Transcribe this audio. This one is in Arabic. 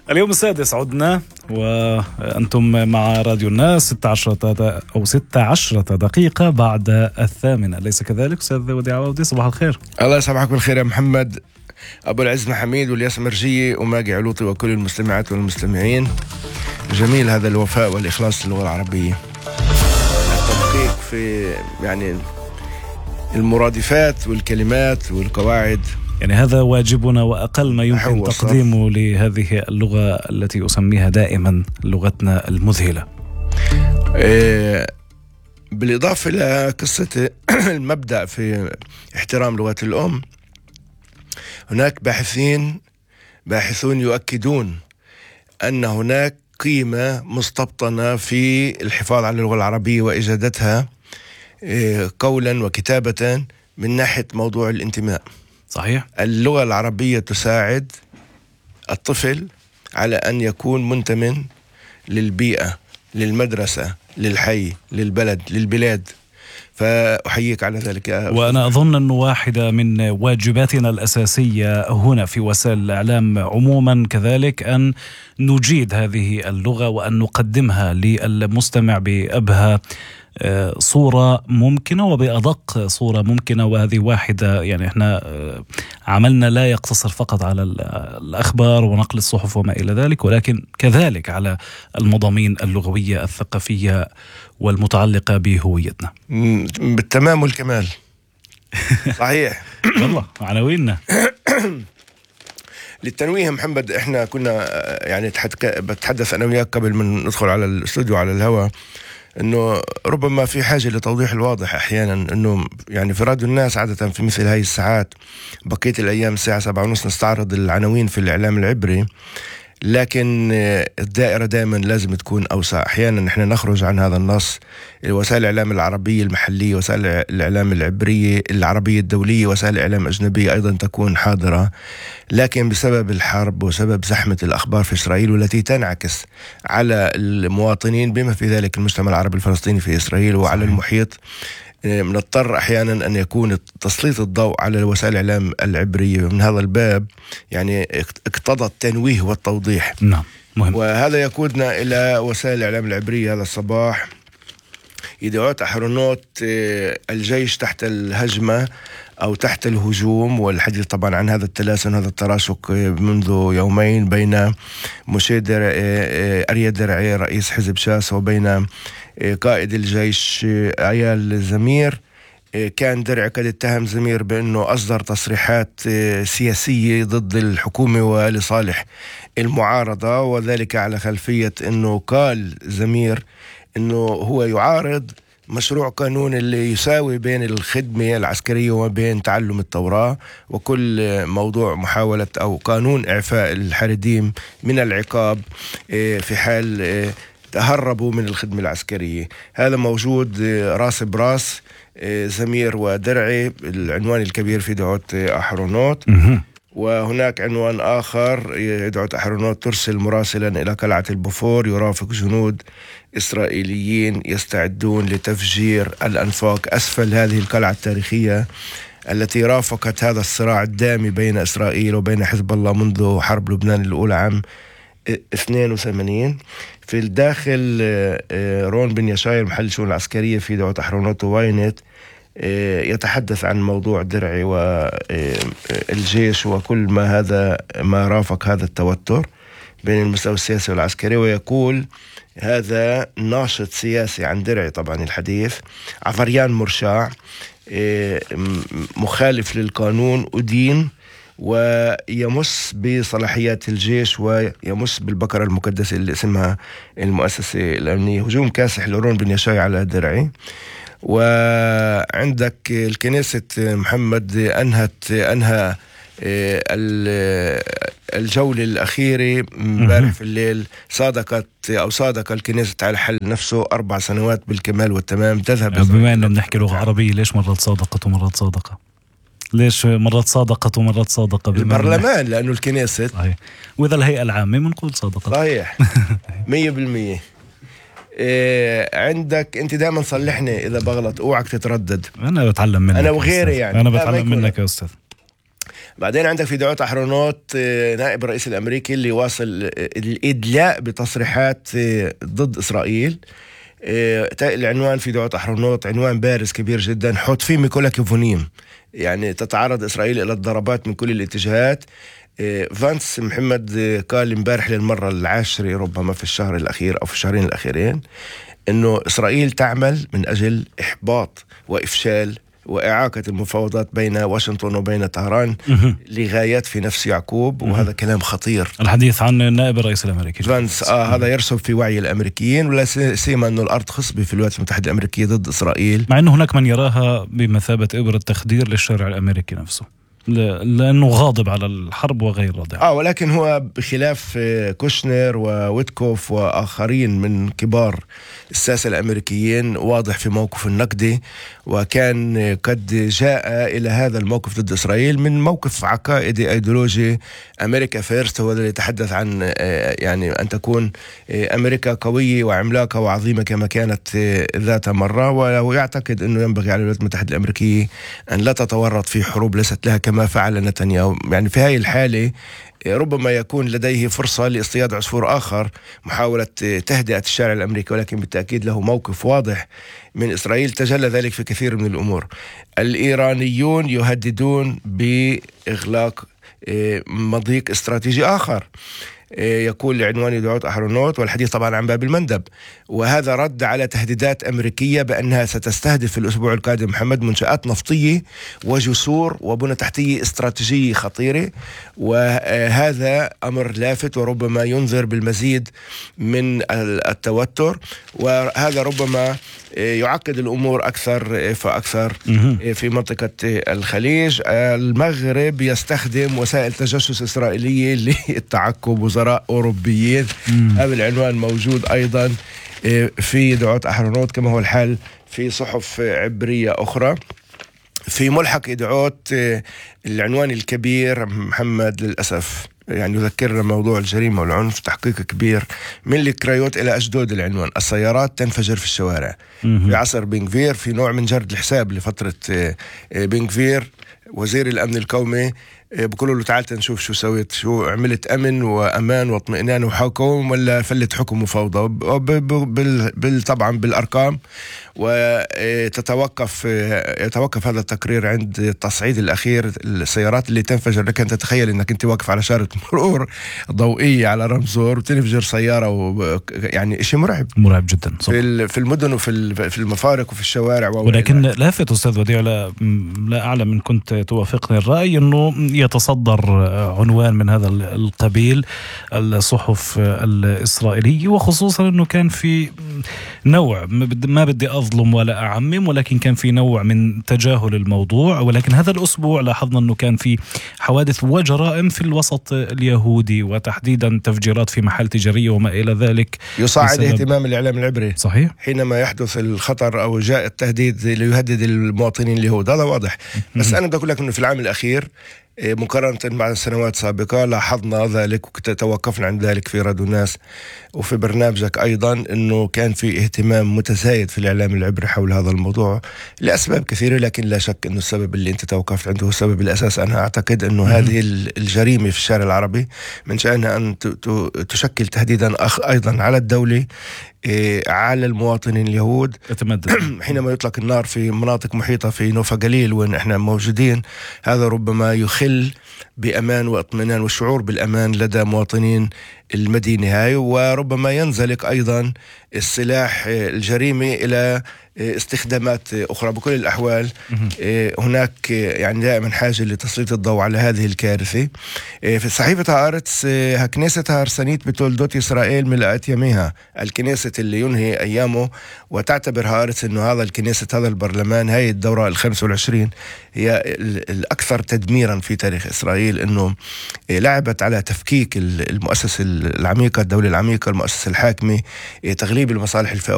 اليوم السادس عدنا وأنتم مع راديو الناس 16 دقيقة بعد 8. أليس كذلك أستاذ وديع عودي؟ صباح الخير. الله يصبحك بالخير يا محمد. أبو العز محميد والياس مرجية وماجي علوطي وكل المستمعات والمستمعين. جميل هذا الوفاء والإخلاص للغة العربية، التدقيق في يعني المرادفات والكلمات والقواعد. يعني هذا واجبنا وأقل ما يمكن تقديمه لهذه اللغة التي أسميها دائما لغتنا المذهلة. بالإضافة إلى قصة المبدأ في احترام لغة الأم، هناك باحثون يؤكدون أن هناك قيمة مستبطنة في الحفاظ على اللغة العربية وإجادتها قولا وكتابة من ناحية موضوع الانتماء. صحيح. اللغة العربية تساعد الطفل على أن يكون منتمٍ للبيئة، للمدرسة، للحي، للبلد، للبلاد. فأحييك على ذلك. وأنا أظن أنه واحدة من واجباتنا الأساسية هنا في وسائل الإعلام عموما كذلك أن نجيد هذه اللغة وأن نقدمها للمستمع بأبهى صورة ممكنة وبأدق صورة ممكنة. وهذه واحدة، يعني احنا عملنا لا يقتصر فقط على الأخبار ونقل الصحف وما إلى ذلك، ولكن كذلك على المضامين اللغوية الثقافية والمتعلقة بهويتنا. بالتمام والكمال. صحيح. والله عناويننا. للتنويه محمد، احنا كنا يعني بتحدث أنا وياك قبل من ندخل على الاستوديو على الهواء انه ربما في حاجة لتوضيح الواضح احيانا، انه يعني في راديو الناس عادة في مثل هاي الساعات بقية الايام الساعة 7:30 نستعرض العناوين في الاعلام العبري، لكن الدائرة دائما لازم تكون أوسع. أحيانا نحن نخرج عن هذا النص. وسائل الإعلام العربية المحلية، وسائل الإعلام العربية الدولية، وسائل الإعلام الأجنبية أيضا تكون حاضرة، لكن بسبب الحرب وسبب زحمة الأخبار في إسرائيل والتي تنعكس على المواطنين بما في ذلك المجتمع العربي الفلسطيني في إسرائيل وعلى المحيط، نضطر أحيانا أن يكون تسليط الضوء على وسائل الإعلام العبرية. من هذا الباب يعني اقتضى التنويه والتوضيح. نعم، مهم. وهذا يقودنا إلى وسائل الإعلام العبرية هذا الصباح. يدعوات أحرنوت الجيش تحت الهجمة أو تحت الهجوم، والحديث طبعا عن هذا التلاسن، هذا التراشق منذ يومين بين مشير أريا درعي رئيس حزب شاس وبين قائد الجيش عيال زمير. كان درعي قد اتهم زمير بأنه أصدر تصريحات سياسية ضد الحكومة ولصالح المعارضة، وذلك على خلفية أنه قال زمير أنه هو يعارض مشروع قانون اللي يساوي بين الخدمة العسكرية وبين تعلم التوراة، وكل موضوع محاولة أو قانون إعفاء الحريديم من العقاب في حال تهربوا من الخدمة العسكرية. هذا موجود راس براس زمير ودرعي، العنوان الكبير في دعوة أحرنوت. وهناك عنوان آخر، دعوة أحرنوت ترسل مراسلا إلى قلعة البوفور يرافق جنود إسرائيليين يستعدون لتفجير الأنفاق أسفل هذه القلعة التاريخية التي رافقت هذا الصراع الدامي بين إسرائيل وبين حزب الله منذ حرب لبنان الأولى عام 82. في الداخل رون بن يشاير محل الشؤون العسكرية في دعوة أحرنوت واينت يتحدث عن موضوع درعي والجيش وكل ما رافق هذا التوتر بين المستوى السياسي والعسكري، ويقول هذا ناشط سياسي عن درعي طبعا الحديث، عفريان مرشع مخالف للقانون أدين ويمس بصلاحيات الجيش ويمس بالبقرة المقدسة اللي اسمها المؤسسة الأمنية. هجوم كاسح لرون بن يشاي على درعي. وعندك الكنيسة محمد أنهى الجولة الأخيرة امبارح في الليل. صادق الكنيسة على حل نفسه 4 سنوات بالكمال والتمام. تذهب بما أننا بنحكي لغة عربية، ليش مرات صادقت ومرات صادقة؟ ليش مرات صادقت ومرات صادقة؟ البرلمان لأنه الكنيسة صحيح. وإذا الهيئة العامة بنقول صادقة. صحيح 100%. عندك انت دائما صلحني اذا بغلط، اوعك تتردد. انا بتعلم منك، انا وغيري يعني انا بتعلم منك يا استاذ. بعدين عندك في دعوة أحرنوت نائب الرئيس الأمريكي اللي واصل الإدلاء بتصريحات ضد إسرائيل. العنوان في دعوة أحرنوت عنوان بارز كبير جدا: حطفي مكل كيفونيم، يعني تتعرض إسرائيل إلى الضربات من كل الاتجاهات. فانس محمد قال امبارح للمرة العاشرة ربما في الشهر الأخير أو في الشهرين الأخيرين إنه إسرائيل تعمل من أجل إحباط وإفشال وإعاقة المفاوضات بين واشنطن وبين طهران لغايات في نفس يعقوب، وهذا كلام خطير. الحديث عن نائب الرئيس الأمريكي فانس هذا يرسب في وعي الأمريكيين، ولا سيما أنه الأرض خصبة في الولايات المتحدة الأمريكية ضد إسرائيل، مع أنه هناك من يراها بمثابة إبرة تخدير للشارع الأمريكي نفسه، لأنه غاضب على الحرب وغير راضع. ولكن هو بخلاف كوشنر وويتكوف وآخرين من كبار الساسة الأمريكيين واضح في موقف النقدي، وكان قد جاء إلى هذا الموقف ضد إسرائيل من موقف عقائدي أيديولوجي. أمريكا فيرست هو الذي يتحدث عن يعني أن تكون أمريكا قوية وعملاقة وعظيمة كما كانت ذات مرة، ويعتقد أنه ينبغي على الولايات المتحدة الأمريكية أن لا تتورط في حروب ليست لها كما فعل نتنياهو. يعني في هذه الحالة ربما يكون لديه فرصة لاصطياد عصفور آخر، محاولة تهدئة الشارع الأمريكي، ولكن بالتأكيد له موقف واضح من إسرائيل تجلى ذلك في كثير من الأمور. الإيرانيون يهددون بإغلاق مضيق استراتيجي آخر، يقول لعنوان دعوة أحرنوت، والحديث طبعا عن باب المندب، وهذا رد على تهديدات أمريكية بأنها ستستهدف في الأسبوع القادم محمد منشآت نفطية وجسور وبنى تحتية استراتيجية خطيرة، وهذا أمر لافت وربما ينذر بالمزيد من التوتر، وهذا ربما يعقد الأمور أكثر فأكثر في منطقة الخليج. المغرب يستخدم وسائل تجسس إسرائيلية للتعقب وزراء أوروبيين، هذا العنوان موجود أيضا في دعوة أحرنوت كما هو الحال في صحف عبرية أخرى. في ملحق دعوت العنوان الكبير محمد للأسف يعني يذكرنا موضوع الجريمة والعنف، تحقيق كبير من الكرايوت إلى أشدود. العنوان: السيارات تنفجر في الشوارع. في عصر بن غفير في نوع من جرد الحساب لفترة بن غفير وزير الأمن القومي، بقولوا له تعال نشوف شو سويت، شو عملت أمن وأمان واطمئنان وحكم ولا فلت حكم وفوضى، طبعا بالأرقام. يتوقف هذا التقرير عند التصعيد الأخير: السيارات اللي تنفجر. لك أن تتخيل أنك أنت واقف على شارة مرور ضوئية على رمزور وتنفجر سيارة، يعني شيء مرعب جدا في المدن وفي المفارق وفي الشوارع. ولكن لافت أستاذ وديع، لا أعلم إن كنت توافقني الرأي، أنه يتصدر عنوان من هذا القبيل الصحف الإسرائيلية، وخصوصا أنه كان في نوع، ما بدي أظلم ولا أعمم، ولكن كان في نوع من تجاهل الموضوع. ولكن هذا الأسبوع لاحظنا أنه كان في حوادث وجرائم في الوسط اليهودي، وتحديدا تفجيرات في محل تجارية وما إلى ذلك، يصاعد اهتمام الإعلام العبري. صحيح، حينما يحدث الخطر أو جاء التهديد ليهدد المواطنين اليهود، هذا واضح. بس أنا بدي أقول لك أنه في العام الأخير مقارنة مع السنوات السابقة لاحظنا ذلك، وتوقفنا عند ذلك في راديو الناس وفي برنامجك أيضا، أنه كان في اهتمام متزايد في الإعلام العبري حول هذا الموضوع لأسباب كثيرة، لكن لا شك أنه السبب اللي أنت توقفت عنده هو السبب الأساس. أنا أعتقد أنه هذه الجريمة في الشارع العربي من شأنها أن تشكل تهديدا أيضا على الدولة، على المواطنين اليهود. حينما يطلق النار في مناطق محيطة في نوفا قليل وين احنا موجودين، هذا ربما يخل بأمان واطمئنان والشعور بالأمان لدى مواطنين المدينة هاي، وربما ينزلق أيضا السلاح الجريمي إلى استخدامات أخرى. بكل الأحوال هناك يعني دائما حاجة لتسليط الضوء على هذه الكارثة. في صحيفة هآرتس: كنيسة هارسانيت بتولدوت إسرائيل ملأت يميها، الكنيسة اللي ينهي أيامه، وتعتبر هآرتس أنه هذا الكنيسة، هذا البرلمان، هاي الدورة 25 هي الأكثر تدميرا في تاريخ إسرائيل، أنه لعبت على تفكيك المؤسسة العميقة، الدولة العميقة، المؤسسة الحاكمة، تغليب المصالح الفئوية